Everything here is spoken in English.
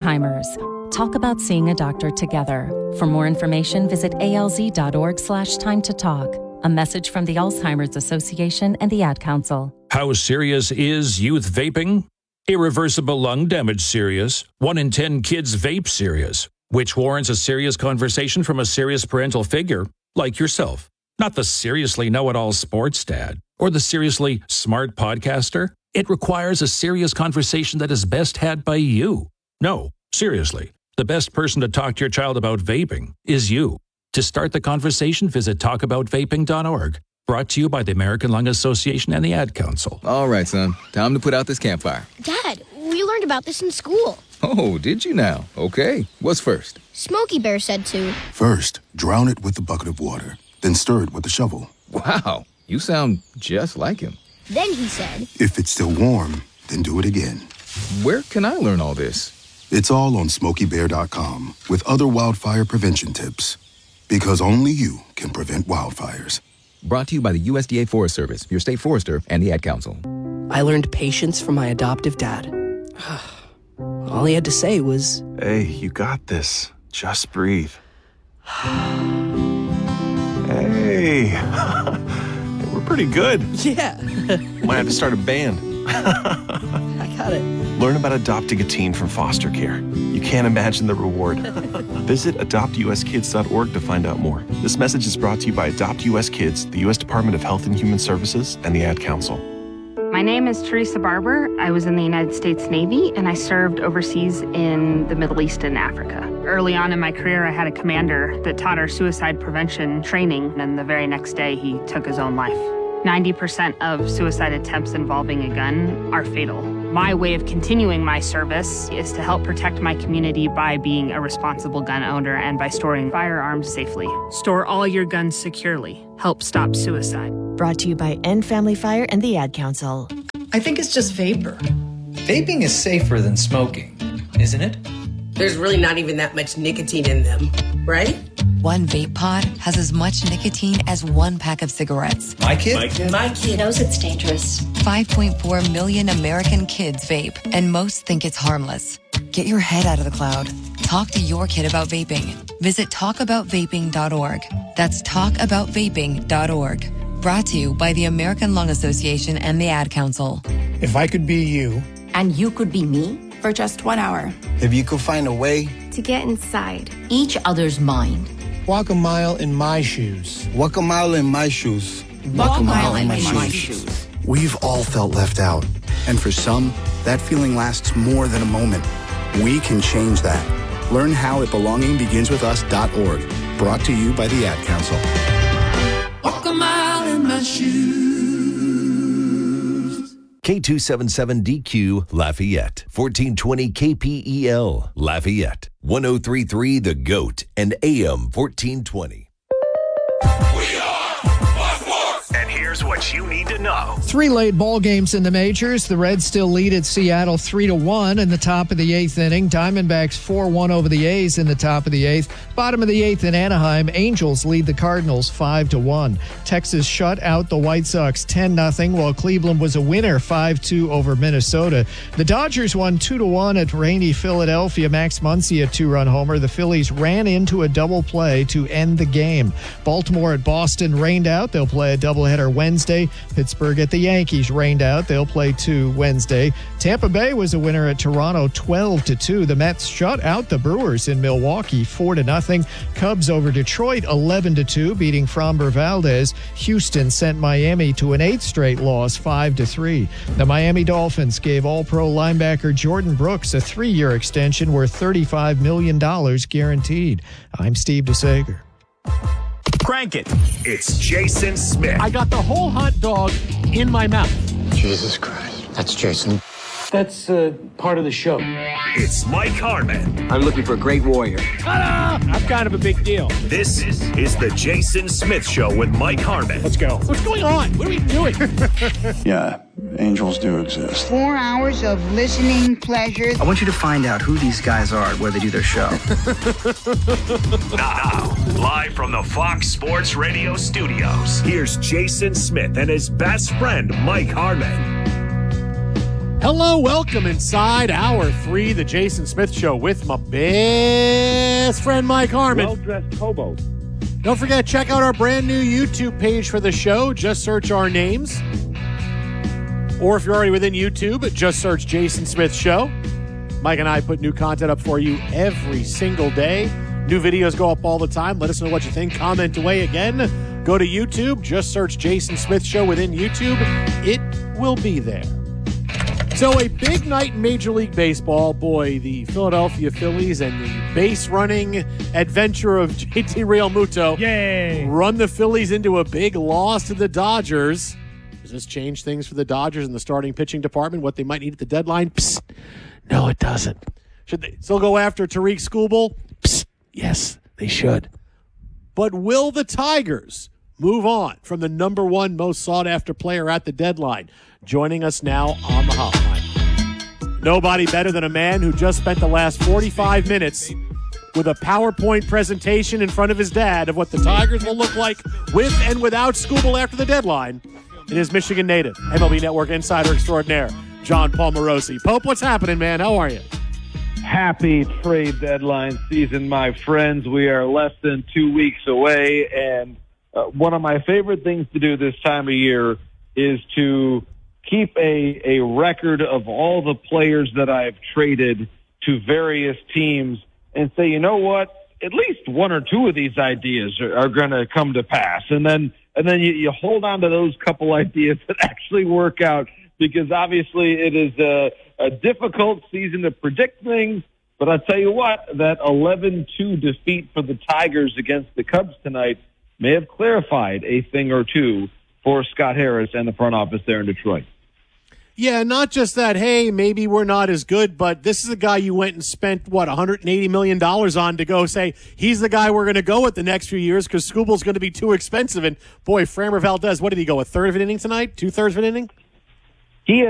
Alzheimer's. Talk about seeing a doctor together. For more information, visit alz.org/time-to-talk. A message from the Alzheimer's Association and the Ad Council. How serious is youth vaping? Irreversible lung damage serious. 1 in 10 kids vape serious, which warrants a serious conversation from a serious parental figure like yourself. Not the seriously know-it-all sports dad or the seriously smart podcaster. It requires a serious conversation that is best had by you. No, seriously. The best person to talk to your child about vaping is you. To start the conversation, visit talkaboutvaping.org. Brought to you by the American Lung Association and the Ad Council. All right, son. Time to put out this campfire. Dad, we learned about this in school. Oh, did you now? Okay. What's first? Smokey Bear said to. First, drown it with a bucket of water. Then stir it with a shovel. Wow. You sound just like him. Then he said. If it's still warm, then do it again. Where can I learn all this? It's all on SmokeyBear.com with other wildfire prevention tips. Because only you can prevent wildfires. Brought to you by the USDA Forest Service, your state forester, and the Ad Council. I learned patience from my adoptive dad. All he had to say was, "Hey, you got this. Just breathe." Hey, we're pretty good. yeah. Might have to start a band. I got it. Learn about adopting a teen from foster care. You can't imagine the reward. Visit adoptuskids.org to find out more. This message is brought to you by Adopt US Kids, the U.S. Department of Health and Human Services, and the Ad Council. My name is Teresa Barber. I was in the United States Navy, and I served overseas in the Middle East and Africa. Early on in my career, I had a commander that taught our suicide prevention training, and the very next day, he took his own life. 90% of suicide attempts involving a gun are fatal. My way of continuing my service is to help protect my community by being a responsible gun owner and by storing firearms safely. Store all your guns securely. Help stop suicide. Brought to you by End Family Fire and the Ad Council. I think it's just vapor. Vaping is safer than smoking, isn't it? There's really not even that much nicotine in them, right? One vape pod has as much nicotine as 1 pack of cigarettes. My kid knows it's dangerous. 5.4 million American kids vape, and most think it's harmless. Get your head out of the cloud. Talk to your kid about vaping. Visit talkaboutvaping.org. That's talkaboutvaping.org. Brought to you by the American Lung Association and the Ad Council. If I could be you. And you could be me? For just 1 hour. If you could find a way. To get inside. Each other's mind. Walk a mile in my shoes. Walk a mile in my shoes. Walk a mile in my shoes. We've all felt left out. And for some, that feeling lasts more than a moment. We can change that. Learn how at belongingbeginswithus.org. Brought to you by the Ad Council. Walk a mile in my shoes. K277DQ Lafayette, 1420 KPEL Lafayette, 1033 The Goat, and AM 1420. And here's what you need to know. 3 late ball games in the majors. The Reds still lead at Seattle 3-1 in the top of the 8th inning. Diamondbacks 4-1 over the A's in the top of the 8th. Bottom of the 8th in Anaheim, Angels lead the Cardinals 5-1. Texas shut out the White Sox 10-0, while Cleveland was a winner 5-2 over Minnesota. The Dodgers won 2-1 at rainy Philadelphia. Max Muncy a 2-run homer. The Phillies ran into a double play to end the game. Baltimore at Boston rained out. They'll play a doubleheader Wednesday. Pittsburgh at the Yankees rained out. They'll play 2 Wednesday. Tampa Bay was a winner at Toronto 12-2. The Mets shut out the Brewers in Milwaukee 4-0. Cubs over Detroit 11-2, beating Framber Valdez. Houston sent Miami to an 8th straight loss 5-3. The Miami Dolphins gave All-Pro linebacker Jordan Brooks a 3-year extension worth $35 million guaranteed. I'm Steve DeSager. Crank it. It's Jason Smith. I got the whole hot dog in my mouth. Jesus Christ. That's Jason. That's part of the show. It's Mike Harmon. I'm looking for a great warrior. Ta-da! I'm kind of a big deal. This is the Jason Smith Show with Mike Harmon. Let's go. What's going on? What are we doing? Yeah, angels do exist. 4 hours of listening pleasure. I want you to find out who these guys are and where they do their show. Now, live from the Fox Sports Radio studios, here's Jason Smith and his best friend, Mike Harmon. Hello, welcome inside Hour 3, the Jason Smith Show with my best friend Mike Harmon. Well-dressed hobo. Don't forget, check out our brand new YouTube page for the show. Just search our names. Or if you're already within YouTube, just search Jason Smith Show. Mike and I put new content up for you every single day. New videos go up all the time. Let us know what you think. Comment away again. Go to YouTube. Just search Jason Smith Show within YouTube. It will be there. So a big night in Major League Baseball. Boy, the Philadelphia Phillies and the base-running adventure of JT Realmuto run the Phillies into a big loss to the Dodgers. Does this change things for the Dodgers in the starting pitching department, what they might need at the deadline? Psst. No, it doesn't. Should they still go after Tariq Skubal? Psst. Yes, they should. But will the Tigers move on from the number one most sought-after player at the deadline? Joining us now on the hotline. Nobody better than a man who just spent the last 45 minutes with a PowerPoint presentation in front of his dad of what the Tigers will look like with and without Skubal after the deadline. It is Michigan native, MLB Network insider extraordinaire, John Paul Morosi. Pope, what's happening, man? How are you? Happy trade deadline season, my friends. We are less than 2 weeks away, and one of my favorite things to do this time of year is to keep a record of all the players that I've traded to various teams and say, you know what, at least one or two of these ideas are going to come to pass. And then you hold on to those couple ideas that actually work out, because obviously it is a difficult season to predict things. But I'll tell you what, that 11-2 defeat for the Tigers against the Cubs tonight may have clarified a thing or two for Scott Harris and the front office there in Detroit. Yeah, not just that, hey, maybe we're not as good, but this is a guy you went and spent, $180 million on to go say, he's the guy we're going to go with the next few years because Skubal's going to be too expensive. And, boy, Framber Valdez, what did he go, a third of an inning tonight? 2/3 of an inning?